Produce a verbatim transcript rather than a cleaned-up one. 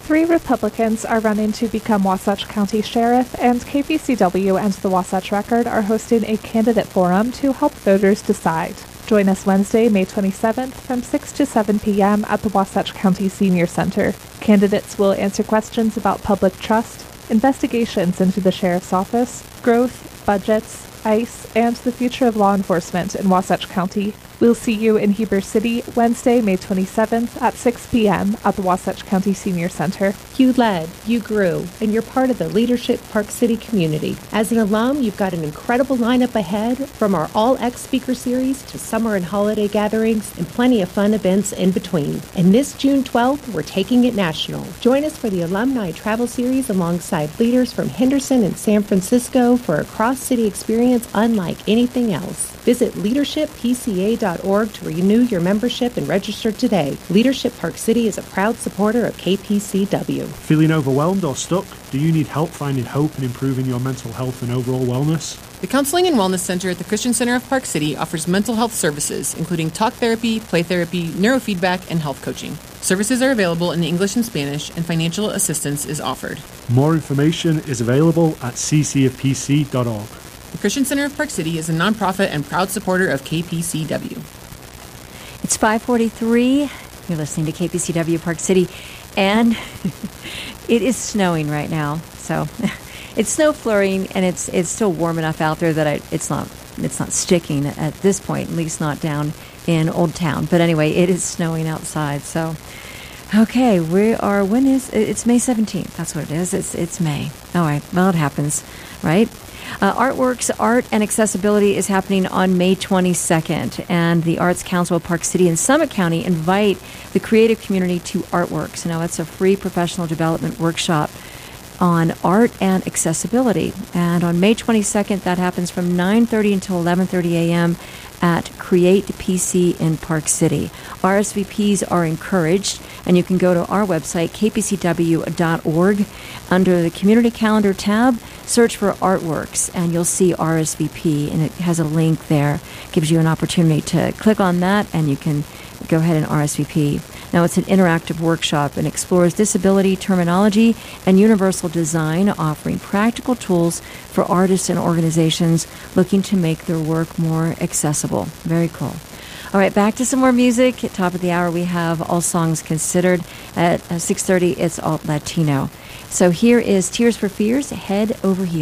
Three Republicans are running to become Wasatch County Sheriff, and K P C W and the Wasatch Record are hosting a candidate forum to help voters decide. Join us Wednesday, May twenty-seventh from six to seven p.m. at the Wasatch County Senior Center. Candidates will answer questions about public trust, investigations into the Sheriff's Office, growth, budgets, ICE, and the future of law enforcement in Wasatch County. We'll see you in Heber City Wednesday, May twenty-seventh at six p.m. at the Wasatch County Senior Center. You led, you grew, and you're part of the Leadership Park City community. As an alum, you've got an incredible lineup ahead, from our All-X Speaker Series to summer and holiday gatherings, and plenty of fun events in between. And this June twelfth, we're taking it national. Join us for the Alumni Travel Series alongside leaders from Henderson and San Francisco for a cross-city experience unlike anything else. Visit leadership p c a dot org to renew your membership and register today. Leadership Park City is a proud supporter of K P C W. Feeling overwhelmed or stuck? Do you need help finding hope and improving your mental health and overall wellness? The Counseling and Wellness Center at the Christian Center of Park City offers mental health services, including talk therapy, play therapy, neurofeedback, and health coaching. Services are available in English and Spanish, and financial assistance is offered. More information is available at c c f p c dot org. The Christian Center of Park City is a nonprofit and proud supporter of K P C W. It's five forty-three. You're listening to K P C W Park City, and it is snowing right now. So it's snow flurrying, and it's it's still warm enough out there that I, it's not it's not sticking at this point, at least not down in Old Town. But anyway, it is snowing outside. So okay, we are. When is it's May seventeenth? That's what it is. It's it's May. All right. Well, it happens, right? Uh, Artworks, Art and Accessibility is happening on May twenty-second, and the Arts Council of Park City and Summit County invite the creative community to Artworks. Now, it's a free professional development workshop on art and accessibility, and on May twenty-second, that happens from nine thirty until eleven thirty a.m. at Create P C in Park City. R S V Ps are encouraged, and you can go to our website, k p c w dot org. Under the Community Calendar tab, search for Artworks, and you'll see R S V P, and it has a link there. Gives you an opportunity to click on that, and you can go ahead and R S V P. Now, it's an interactive workshop and explores disability terminology and universal design, offering practical tools for artists and organizations looking to make their work more accessible. Very cool. All right, back to some more music. At top of the hour, we have All Songs Considered. At six thirty, it's Alt Latino. So here is Tears for Fears, Head Over Heels.